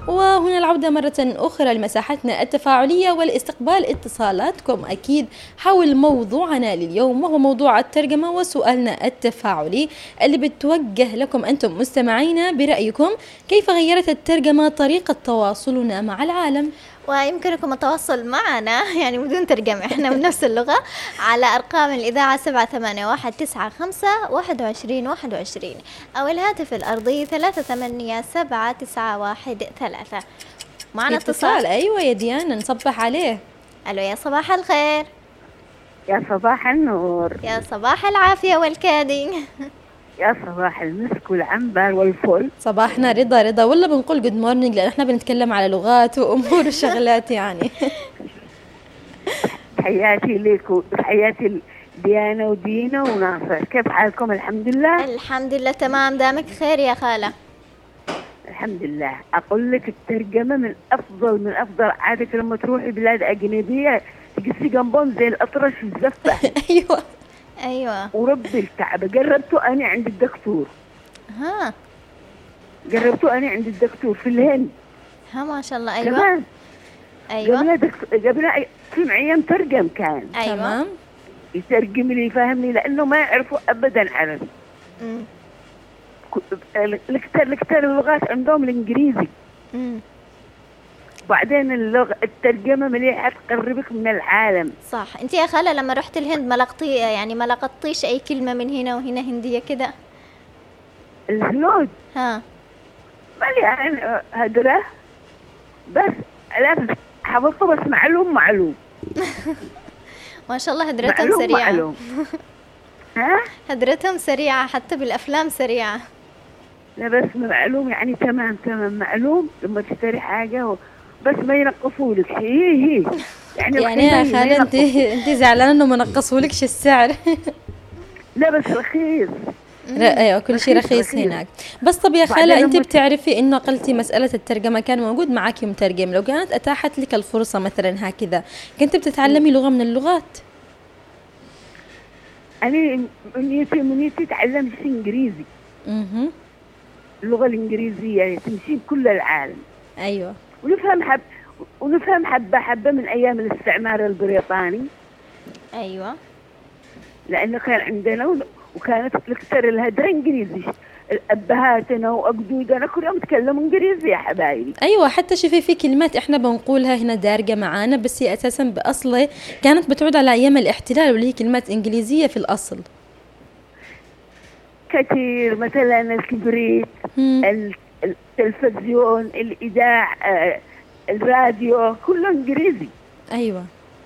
وهنا العودة مرة أخرى لمساحتنا التفاعلية والاستقبال اتصالاتكم أكيد حول موضوعنا لليوم، وهو موضوع الترجمة وسؤالنا التفاعلي اللي بتوجه لكم أنتم مستمعينا برأيكم كيف غيرت الترجمة طريقة تواصلنا مع العالم. ويمكنكم التواصل معنا يعني بدون ترجمة، احنا من نفس اللغة على أرقام الإذاعة 781952121 أو الهاتف الأرضي 3879913. معنا اتصال. أيوة يا ديانا، نصبح عليه. ألو، يا صباح الخير. يا صباح النور. يا صباح العافية والكادي. يا صباح المسك والعنبر والفل. صباحنا رضا ولا بنقول جود مورنينج لأن احنا بنتكلم على لغات وأمور وشغلات يعني. تحياتي لكم، تحياتي ديانا ودينا وناصر، كيف حالكم؟ الحمد لله. الحمد لله تمام، دامك خير يا خالة. الحمد لله. أقول لك الترجمة من أفضل عادة لما تروحي بلاد أجنبية تقصي جنبهم زي الأطرش في الزفة. أيوة ورب الكعبة جربته أنا عند الدكتور. جربته أنا عند الدكتور في الهند. ما شاء الله. أيوة كمان. أيوة قبل في معي مترجم كان. أيوة تمام. يترجم لي يفهمني لأنه ما يعرفوا أبدا عربي. الكتر اللغات عندهم الإنجليزي. وبعدين الترجمة مليحة تقربك من العالم. صح. انت يا خالة لما رحت الهند ما لقطتيش اي كلمة من هنا وهنا هندية كده؟ الهنود مليان هدرة بس لا حفظته، بس معلوم ما شاء الله هدرتهم سريعة. معلوم. هدرتهم سريعة حتى بالأفلام سريعة. لا بس معلوم يعني تمام معلوم. لما تشتري حاجة بس ما ينقصوا لك هي يعني يا خالة انت زعلانة انه ما نقصولكش السعر؟ لا بس رخيص. ايوه كل شيء رخيص هناك. بس طب يا خالة انت بتعرفي انه قلتي مسألة الترجمة كان موجود معك مترجم، لو كانت اتاحت لك الفرصة مثلا هكذا كنت بتتعلمي لغة من اللغات؟ انا منيتي تعلمت انجليزي. اللغة الإنجليزية يعني تمشي بكل العالم. أيوة. ونفهم حبة من أيام الاستعمار البريطاني. أيوة. لأنه كان عندنا وكانت أكثر الهدرة إنجليزي. أبهاتنا وأجدودنا كلهم يتكلموا إنجليزي يا حبايبي. أيوة، حتى شوفي في كلمات إحنا بنقولها هنا دارجة معانا بس هي أساسا بأصله كانت بتعود على أيام الاحتلال واللي هي كلمات إنجليزية في الأصل. كثير مثلا الكبريت، التلفزيون، الإذاعة، الراديو كله إنجليزي. أيوة.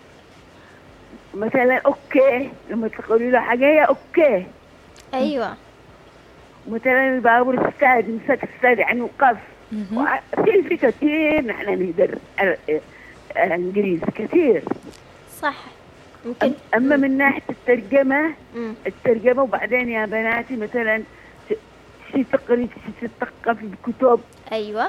مثلا أوكي لما تقولي له حاجة يا أوكي. أيوة. مثلا البابور الساد مسك الساد يعني وقف. في كثير نحن نقدر إنجليزي كثير. صح. ممكن. أما من ناحية الترجمة وبعدين يا بناتي مثلا شي تقري شي تثقفي بكتب. أيوة.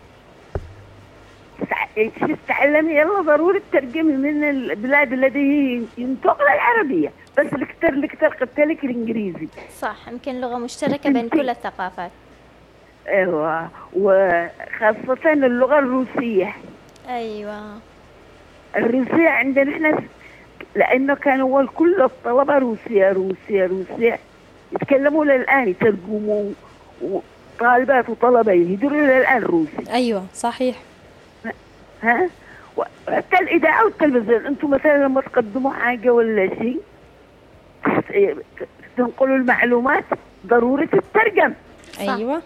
شي تتعلمي يلا ضروري تترجمي من البلاد التي ينطق العربية، بس الكتر قلت لك الإنجليزي. صح، يمكن لغة مشتركة بين كل الثقافات. أيوة، وخاصة اللغة الروسية. أيوة. الروسية عندنا إحنا لأنه كان أول كل الطلبة روسيا يتكلموا للآن يترجموا، وطالبات وطلبة يهدروا للآن روسي. أيوة صحيح. وحتى الإذاعة والتلفزيون أنتم مثلا لما تقدموا حاجة ولا شيء تنقلوا المعلومات ضروري تترجم. أيوة.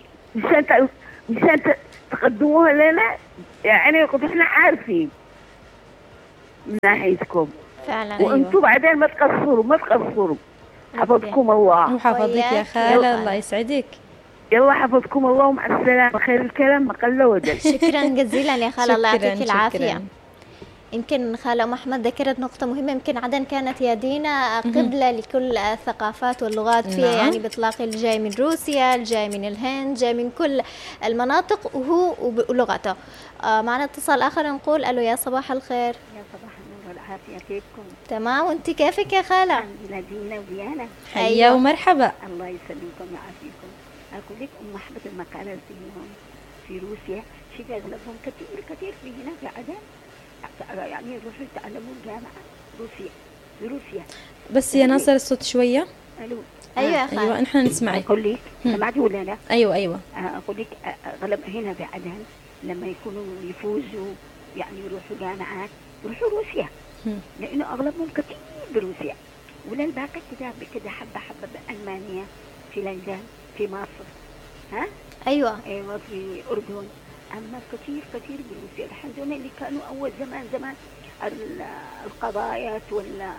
مشان تقدموها لنا يعني إحنا عارفين من ناحيتكم فعلا. وانتم أيوة. بعدين ما تقصروا. حفظكم الله. وحفظك يا خالة، الله يسعدك. يلا حفظكم الله ومع السلامة. خير الكلام ما قل ودل. شكرا جزيلا يا خالة، الله يعطيك العافية. شكراً. يمكن خالة أم أحمد ذكرت نقطة مهمة، يمكن عدن كانت يا دينا قبلة لكل الثقافات واللغات فيها. نعم. يعني بتلاقي الجاي من روسيا، الجاي من الهند، جاي من كل المناطق وهو ولغته. معنا اتصال آخر نقول ألو، يا صباح الخير. يا صباح النور والعافية، كيفكم؟ تمام، وانت كيفك يا خالة؟ الحمد لله. دينا وديانا. حيا ومرحبا. الله يسلمكم ويعافيكم. أقول لك أم أحمد المقالة فيهم في روسيا شيء أغلبهم كثير في هنا في عدن، يعني يروحوا يتعلموا الجامعة في روسيا. بس يا ناصر الصوت شوية. ألو. أيوة يا خالة. أيوة نحن نسمعك. أقول لك سمعتي ولا لا؟ أيوة أقول لك أغلب هنا في عدن لما يكونوا يفوزوا يعني يروحوا جامعات يروحوا روسيا، لأنه أغلبهم كثير بروسيا، ولا الباقي كده حبة بألمانيا، في لندن، في مصر، ها؟ أيوة في الأردن، أما كثير بروسيا. الحمد لله اللي كانوا أول زمان القضايات ولا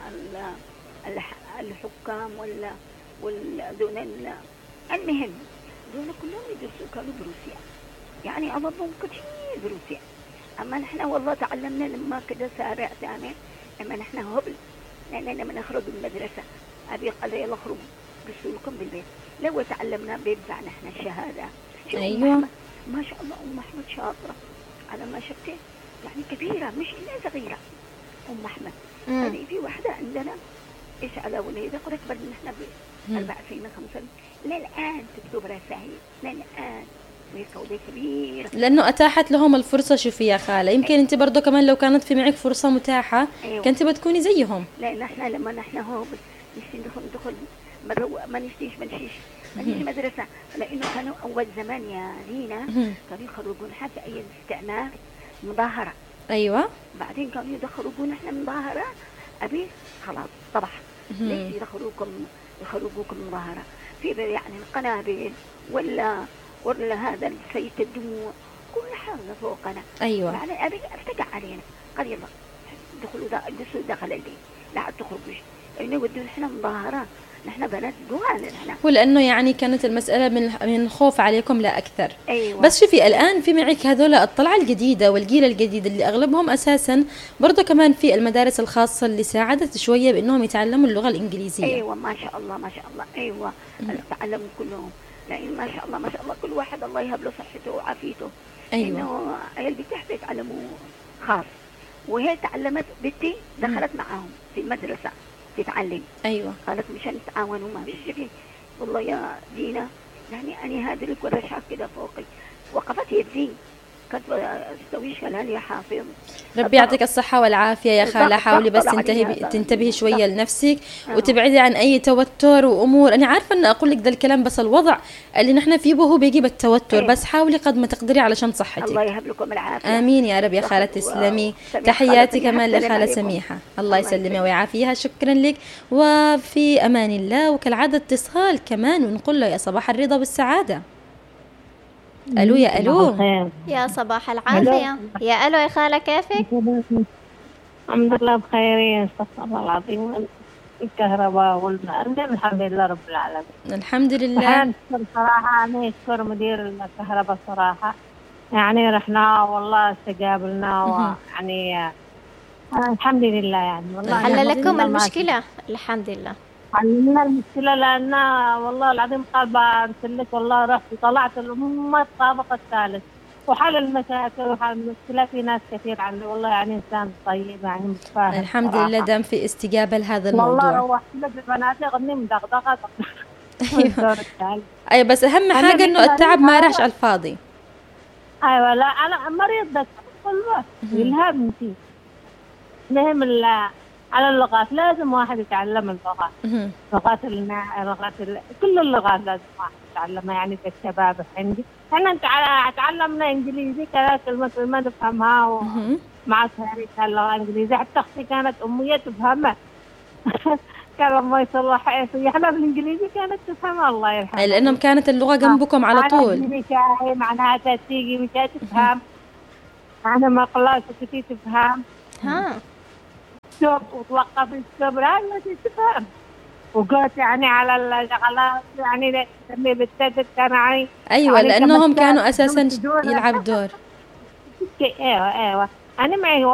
الحكام ولا دون المهم دون كلهم يدرسوا كانوا بروسيا، يعني أغلبهم كثير بروسيا. أما نحن والله تعلمنا لما كده سارع ثاني، أما نحن هبل، لأن لما نخرج من المدرسة أبي قال يلا اخرجوا درسوا لكم بالبيت، لو تعلمنا بينفع نحن الشهادة. أيوة ما شاء الله أم أحمد شاطرة على ما شفتي، يعني كبيرة مش إلا صغيرة. أم أحمد هذه في واحدة عندنا إيش على وليدة قد أكبر من إحنا ب4 سنين 5 للآن تكتب رسائل للآن، وهي قولة كبيرة لأنه أتاحت لهم الفرصة. شوفي يا خالة، يمكن أنت برضو كمان لو كانت في معك فرصة متاحة أيوة. كنت بتكوني زيهم. لا نحن لما نحن هو نشتي ندخل ما نشتيش مدرسة، لأنه كانوا أول زمان يا لينا كانوا يخرجون حتى أي استعمار مظاهرة. أيوة بعدين كانوا يخرجون احنا مظاهرة أبي خلاص طبعا ليش يخرجوكم مظاهرة في يعني القنابل ولا هذا السيف الدموع كل حاجة فوقنا. أيوة يعني أبي افتقع علينا قال يلا دخلوا دخل البيت لا تخرجوش، لأنه ودوا احنا مظاهرة، نحن بنات جوال نحن. ولأنه يعني كانت المسألة من خوف عليكم لا أكثر. أيوة. بس شوفي الآن في معك هذول الطلعة الجديدة والجيل الجديد اللي أغلبهم أساسا برضو كمان في المدارس الخاصة اللي ساعدت شوية بأنهم يتعلموا اللغة الإنجليزية. أيوة ما شاء الله ما شاء الله. أيوة تعلموا كلهم، لأن ما شاء الله كل واحد الله يهب له صحته وعافيته. أيوة. إنه البنت تحت يتعلموا خاص، وهي تعلمت بنتي دخلت معهم في المدرسة تتعلم. أيوة قالت مشان نتعاونوا ما فيش شيء. والله يا دينا يعني أنا هذه لك ورشات كده فوقي وقفت يدي كنت استويش كلام يا حافظ. ربي يعطيك الصحة والعافية يا خالة. حاولي بس تنتبهي شوية لنفسك وتبعدي عن أي توتر وأمور. أنا عارفة أن أقول لك ذا الكلام، بس الوضع اللي نحن فيه هو بيجيب التوتر. بس حاولي قد ما تقدري علشان صحتك. الله يهب لكم العافية. آمين يا رب يا خالة. تسلمي. تحياتي كمان لخالة سميحة، الله يسلمها ويعافيها. شكرا لك وفي أمان الله. وكالعادة اتصال كمان ونقول له يا صباح الرضا والسعادة. ألو يا ألو. يا صباح العافية. يا ألو يا خالة كيفك؟ الحمد لله بخير، استغفر الله العظيم. الكهرباء والمعلم الحمد لله رب العالمين. الحمد لله. صراحة أنا أشكر مدير الكهرباء صراحة، يعني رحنا والله استجابلنا ويعني الحمد لله يعني والله حل لكم المشكلة الحمد لله. حللنا المشكلة لأن والله العظيم قلبي أرسلك والله رحت طلعت الأمة الطابق الثالث وحل المشاكل وحل المشكلة. في ناس كثير عندي والله يعني إنسان طيب يعني متفاهم. الحمد لله دام في استجابة لهذا الموضوع. والله روحت لك بناتي غني مدغدغة. أيوة بس أهم حاجة إنه التعب ما راحش على الفاضي. أيوة لا أنا مريض بس كله يلهمني فيه. مهم على اللغات لازم واحد يتعلم اللغات كل اللغات لازم واحد يتعلمها يعني كالشباب عندي. احنا تعلمنا انجليزي كذا كلمة ما نفهمها ومع تاريخ اللغة الانجليزية حتى اختي كانت امية تفهمها. كان الله يصلح احنا بالانجليزي كانت تفهمها الله يرحمها لانهم كانت اللغة جنبكم على طول. معناها تيجي مشان تفهم، انا ما قلت كنتي تفهم وتوقف السبران ما تفهم وقلت يعني على الشغلات يعني بالتدك كان يعني. أيوة يعني لأنهم كانوا أساسا يلعب دور. ايوه انا معي